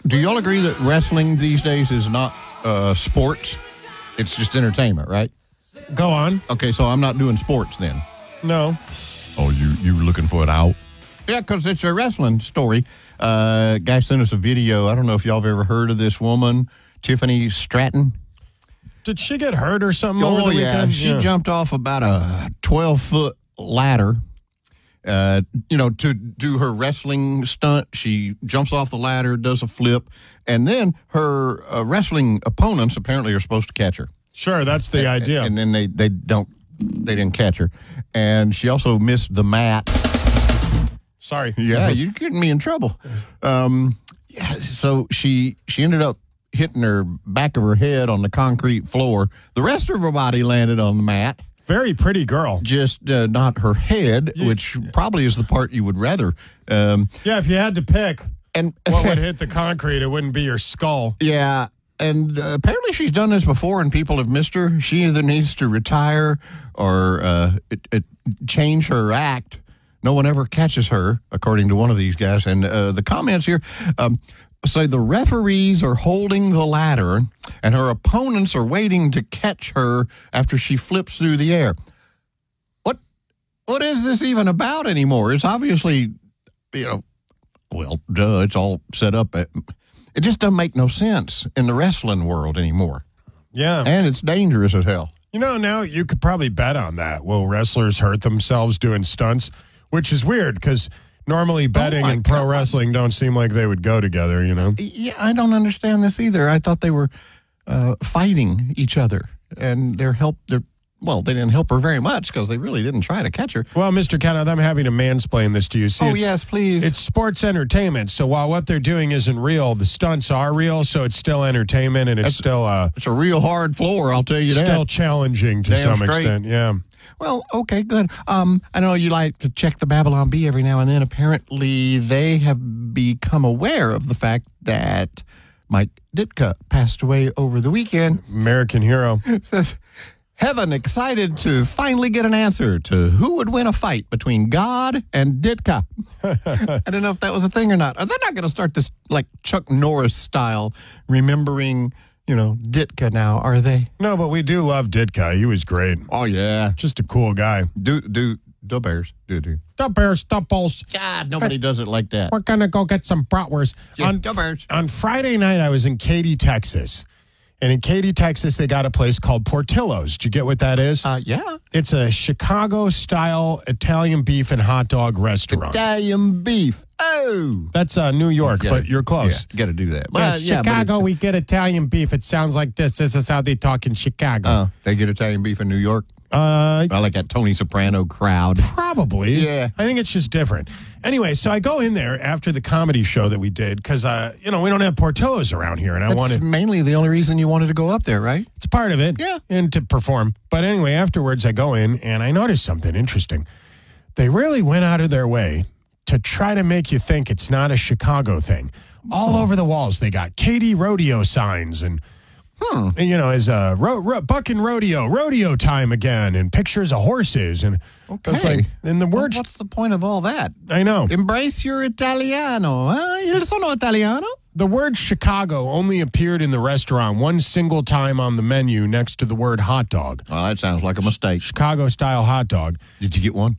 do y'all agree that wrestling these days is not sports? It's just entertainment, right? Go on. Okay, so I'm not doing sports then. No. Oh, you were looking for it out? Yeah, because it's a wrestling story. Guy sent us a video. I don't know if y'all have ever heard of this woman, Tiffany Stratton. Did she get hurt or something over the yeah. weekend? She jumped off about a 12-foot ladder. To do her wrestling stunt. She jumps off the ladder, does a flip, and then her wrestling opponents apparently are supposed to catch her. Sure, that's the idea. And then they didn't catch her. And she also missed the mat. Sorry. Yeah, you're getting me in trouble. So she ended up hitting her back of her head on the concrete floor. The rest of her body landed on the mat. Very pretty girl. Just not her head, which probably is the part you would rather. Yeah, if you had to pick and what would hit the concrete, it wouldn't be your skull. Yeah, and apparently she's done this before and people have missed her. She either needs to retire or change her act. No one ever catches her, according to one of these guys. And the comments here say the referees are holding the ladder and her opponents are waiting to catch her after she flips through the air. What is this even about anymore? It's obviously, it's all set up. It just doesn't make no sense in the wrestling world anymore. Yeah. And it's dangerous as hell. Now you could probably bet on that. Will wrestlers hurt themselves doing stunts? Which is weird because normally betting and pro wrestling don't seem like they would go together, Yeah, I don't understand this either. I thought they were fighting each other, and they didn't help her very much because they really didn't try to catch her. Well, Mr. Kenneth, I'm having to mansplain this to you. See, yes, please. It's sports entertainment, so while what they're doing isn't real, the stunts are real, so it's still entertainment, and it's still it's a real hard floor, I'll tell you that. Still challenging to some extent, yeah. Well, okay, good. I know you like to check the Babylon Bee every now and then. Apparently, they have become aware of the fact that Mike Ditka passed away over the weekend. American hero. Says, Heaven excited to finally get an answer to who would win a fight between God and Ditka. I don't know if that was a thing or not. They're not going to start this like Chuck Norris style, remembering Ditka now, are they? No, but we do love Ditka. He was great. Oh, yeah. Just a cool guy. The Bears. The Bears, the Bulls. God, nobody does it like that. We're going to go get some bratwurst. Yeah, the Bears. On Friday night, I was in Katy, Texas. And in Katy, Texas, they got a place called Portillo's. Did you get what that is? Yeah. It's a Chicago-style Italian beef and hot dog restaurant. Italian beef. Oh. That's New York, but you're close. Yeah, got to do that. Chicago, we get Italian beef. It sounds like this. This is how they talk in Chicago. They get Italian beef in New York? I like that Tony Soprano crowd. Probably. Yeah. I think it's just different. Anyway, so I go in there after the comedy show that we did because, we don't have Portillo's around here. And That's mainly the only reason you wanted to go up there, right? It's part of it. Yeah. And to perform. But anyway, afterwards I go in and I noticed something interesting. They really went out of their way to try to make you think it's not a Chicago thing. All over the walls, they got Katy Rodeo signs and as bucking rodeo time again, and pictures of horses, and okay. And the words. What's the point of all that? I know. Embrace your Italiano. Il sono Italiano. The word Chicago only appeared in the restaurant one single time on the menu next to the word hot dog. Well, that sounds like a mistake. Chicago style hot dog. Did you get one?